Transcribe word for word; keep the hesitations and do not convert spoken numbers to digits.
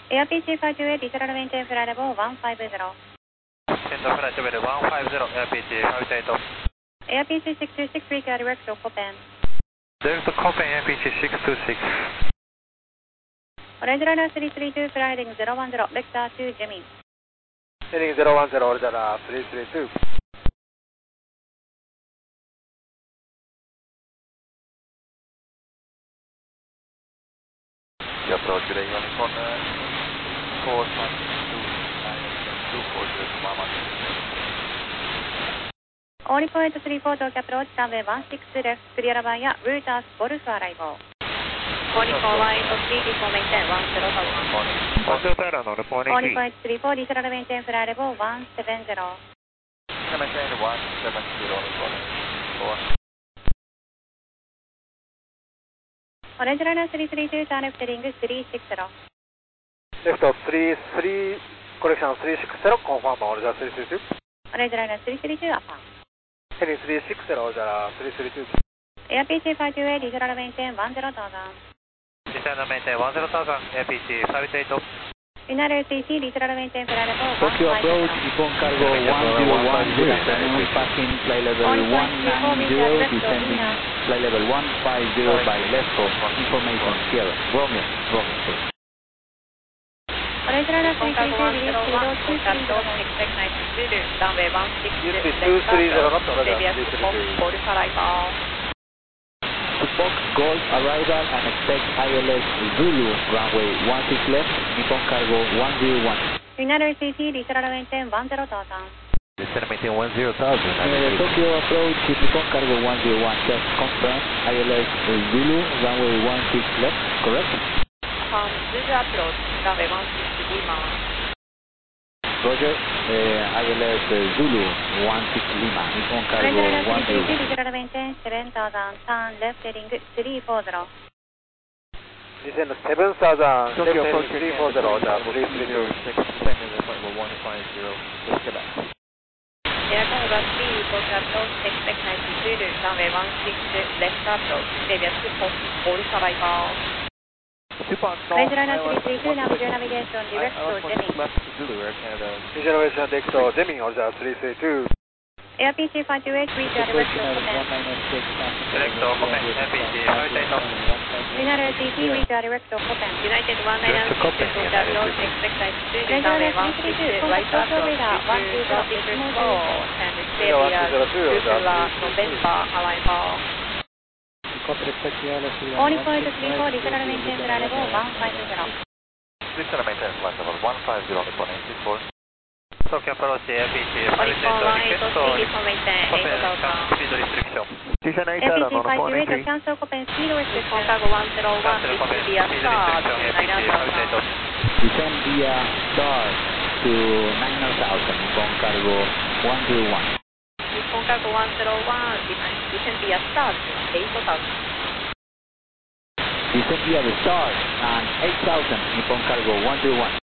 エアピーシーファイブエイト リトラルメインテンフライレボーいちごゼロ。 セントフライトベルいちごゼロ、エアピーシーファイブエイト。 エアピーシーシックスツーシックス、リカーディレクトコペン。 ディレクトコペン、エアピーシーシックスツーシックス。 オレンジライナースリースリーツー、フライディングゼロワンゼロ、ベクターツー、ジェミン。 ヘディングゼロワンゼロ、オレンジライナースリースリーツー。 The approach today, Unicorn four one two nine two four zero one one. オーリポイントスリーフォー東京アプローチ、タンウェイワンシックスレフ、クリアラバイヤ、ルータース、ゴルフアライボー。オーリポイントスリー、リフォーメインテン、ワンゼロタワー。 ワンゼロタイラーのレポーネオーリポイントスリーフォー、リトラルメインテンフライレボーいちセブンゼロ。 セブンゼロ、ワンセブンゼロ、フォー。 オレンジライナースリースリーツー、ターンレフテリングスリーシックスゼロ。 レフトスリースリー、コレクションスリーシックスゼロ、コンファームオレンジライナースリースリーツー。 オレンジライナースリースリーツー、アッパー。 ヘディングスリーシックスゼロ、オレンジライナースリースリーツー。 エアピーシーファイブエイト、リトラルメインテンワンゼロタウザン。 リターナメインテンワンゼロタウザン、エアピーシーファイブエイト。 ユナイテッド シーシー、リトラルメインテンフライレボーいち Tokyo approach, Nippon Cargo one zero one, good afternoon, passing flight level one nine zero, descending flight level one five zero by left for information Sierra, Romeo, Romeo, please. オレンジライナースリースリーツー、リリーススピードツースリーゼロ。 ランウェイワンシックス、ツースリーゼロ、ノットオレンジライナースリースリーツー。 ゴルフアライバー。 To Fox Golf arrival and expect I L S Zulu, runway one six left, Nippon Cargo one zero one. ユナイテッド シーシー、リトラルメインテンワンゼロタウザン。 リターナメインテンワンゼロタウザン。 Uh, Tokyo approach, Nippon Cargo one zero one, just confirm I L S Zulu, runway one six left, correct? From Zulu approach, runway one six Lima. Roger, uh, I L S Zulu one six Lima, Nippon オレンジライナ Cargo ースリー one スリーツー、 zero one. リトラルメインテンセブンタウザン、ターンレフテリングスリーフォーゼロ。 にせんのセブンサーザン、レフトヘディングスリーフォーゼロ、じゃあスリースリーツー。 エアコンがスピード東京アプローチ、エクセクナイトツール、ランウェイワンシックスレフトアプローチ、デビアスポット、ゴルフアライバー。オレンジライナースリースリーツー、ナビゲーション、ディレクト、ジェミン。 ニジェネレーションディレクト、ジェミン、オレンジライナースリースリーツー。 エアピーシーファイブエイト、リーチャーディレクト、コペン。 ディレクトコペン、エアピーシーファイブエイト。 ユナイテッド シーシー、リーチャーディレクト、コペン。ユナイテッドワンナインナインシックス、東京アプローチ、エクセクナイトツール、ランウェイワンシックス、ライトアプローチ、ワンツーゼロ、ビッグスロー、and Serbia, Tuzla, November, arrival. オーリポイントスリーフォー、リトラルメインテンフライレボーいちごゼロ。 リターナメインテンワンゼロワンファイブゼロ、レポーネイティフォー。東京アプローチ、エアピーシーファイブエイト、リクエスト、 リフォーメインテン、 コペン、スピードリストリクション。リターナメインテンエアピーシーファイブエイト、キャンセルコペン、スピードリストリクション。カーゴワンゼロワン、ビッグビアスター、ナイナータウザン。 Descend via start to nine thousand, Nippon Cargo one zero one. 日本カーゴワンゼロワン、descend via start, eight thousand. Descend via the start and eight thousand, Nippon Cargo one zero one.